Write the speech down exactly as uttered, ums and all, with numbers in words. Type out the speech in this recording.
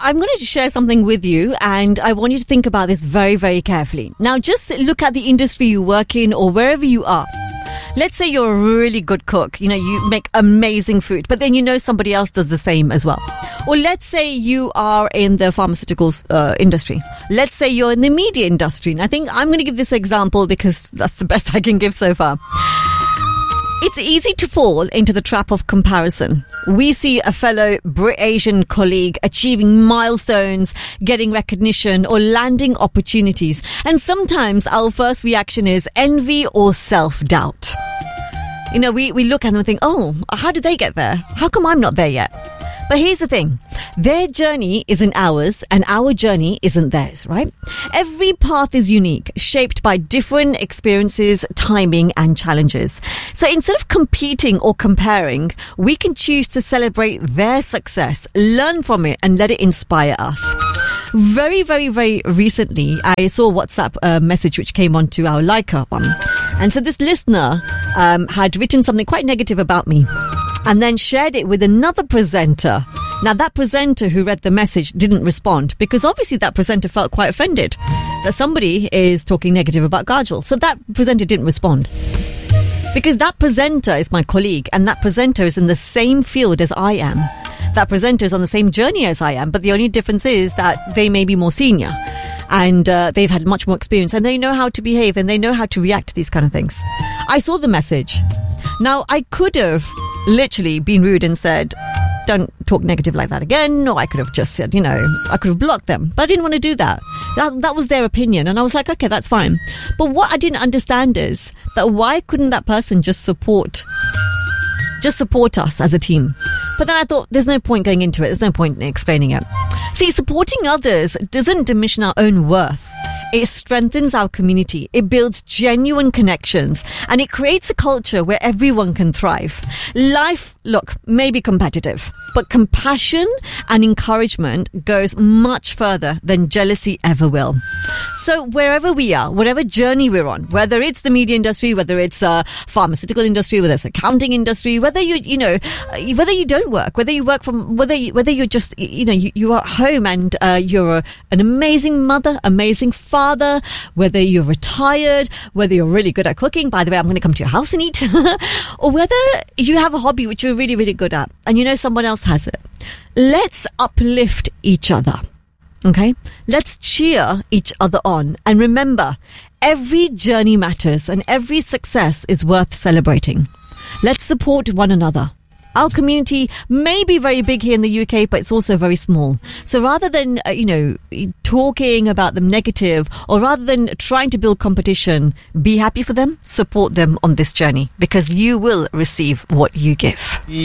I'm going to share something with you, and I want you to think about this very, very carefully. Now, just look at the industry you work in or wherever you are. Let's say you're a really good cook. You know, you make amazing food, but then you know somebody else does the same as well. Or let's say you are in the pharmaceuticals uh, industry. Let's say you're in the media industry. And I think I'm going to give this example because that's the best I can give so far. It's easy to fall into the trap of comparison. We see a fellow Brit-Asian colleague achieving milestones, getting recognition or landing opportunities. And sometimes our first reaction is envy or self-doubt. You know, we, we look at them and think, oh, how did they get there? How come I'm not there yet? But here's the thing. Their journey isn't ours and our journey isn't theirs, right? Every path is unique, shaped by different experiences, timing and challenges. So instead of competing or comparing, we can choose to celebrate their success, learn from it and let it inspire us. Very, very, very recently, I saw a WhatsApp uh, message which came onto our Leica one. And so this listener um, had written something quite negative about me, and then shared it with another presenter. Now, that presenter who read the message didn't respond because obviously that presenter felt quite offended that somebody is talking negative about Kajol. So that presenter didn't respond because that presenter is my colleague and that presenter is in the same field as I am. That presenter is on the same journey as I am, but the only difference is that they may be more senior and uh, they've had much more experience and they know how to behave and they know how to react to these kind of things. I saw the message. Now, I could have literally been rude and said, don't talk negative like that again, or I could have just said, you know, I could have blocked them, but I didn't want to do that. That, that was their opinion, and I was like, okay, that's fine. But what I didn't understand is that why couldn't that person just support, just support us as a team? But then I thought, there's no point going into it, there's no point in explaining it. See, supporting others doesn't diminish our own worth. It strengthens our community, it builds genuine connections, and it creates a culture where everyone can thrive. Life, look, may be competitive, but compassion and encouragement goes much further than jealousy ever will. So wherever we are, whatever journey we're on, whether it's the media industry, whether it's a pharmaceutical industry, whether it's accounting industry, whether you, you know, whether you don't work, whether you work from, whether you, whether you're just, you know, you, you are at home and uh, you're a, an amazing mother, amazing father, whether you're retired, whether you're really good at cooking, by the way, I'm going to come to your house and eat, or whether you have a hobby which you're really, really good at and you know someone else has it. Let's uplift each other. Okay, let's cheer each other on. And remember, every journey matters and every success is worth celebrating. Let's support one another. Our community may be very big here in the U K, but it's also very small. So rather than, uh, you know, talking about them negative or rather than trying to build competition, be happy for them, support them on this journey because you will receive what you give.